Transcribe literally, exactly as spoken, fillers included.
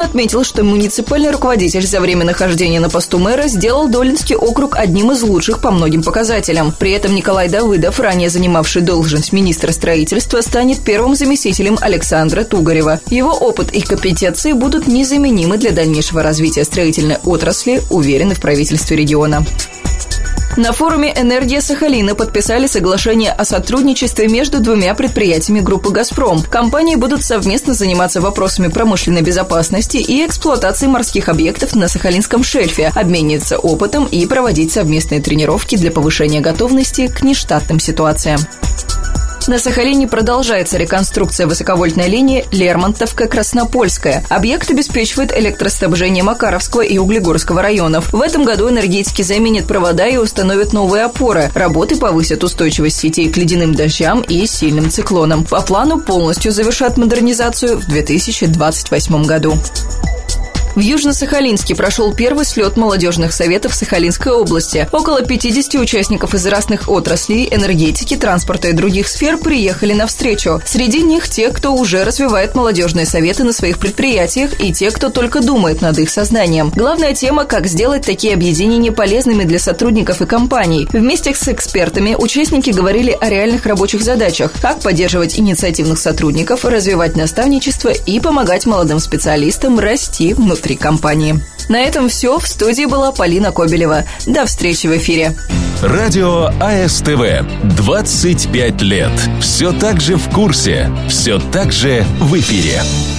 отметил, что муниципальный руководитель за время нахождения на посту мэра сделал Долинский округ одним из лучших по многим показателям. При этом Николай Давыдов, ранее занимавший должность министра строительства, станет первым заместителем Александра Тугарева. Его опыт и компетенции будут незаменимы для дальнейшего развития строительной отрасли, уверены в правительстве региона. На форуме «Энергия Сахалина» подписали соглашение о сотрудничестве между двумя предприятиями группы «Газпром». Компании будут совместно заниматься вопросами промышленной безопасности и эксплуатации морских объектов на Сахалинском шельфе, обмениваться опытом и проводить совместные тренировки для повышения готовности к нештатным ситуациям. На Сахалине продолжается реконструкция высоковольтной линии Лермонтовка-Краснопольская. Объект обеспечивает электроснабжение Макаровского и Углегорского районов. В этом году энергетики заменят провода и установят новые опоры. Работы повысят устойчивость сетей к ледяным дождям и сильным циклонам. По плану полностью завершат модернизацию в две тысячи двадцать восьмом году. В Южно-Сахалинске прошел первый слет молодежных советов Сахалинской области. Около пятидесяти участников из разных отраслей, энергетики, транспорта и других сфер приехали на встречу. Среди них те, кто уже развивает молодежные советы на своих предприятиях, и те, кто только думает над их созданием. Главная тема – как сделать такие объединения полезными для сотрудников и компаний. Вместе с экспертами участники говорили о реальных рабочих задачах, как поддерживать инициативных сотрудников, развивать наставничество и помогать молодым специалистам расти внутри компании. На этом все. В студии была Полина Кобелева. До встречи в эфире. Радио АСТВ. двадцать пять лет. Все так же в курсе. Все так же в эфире.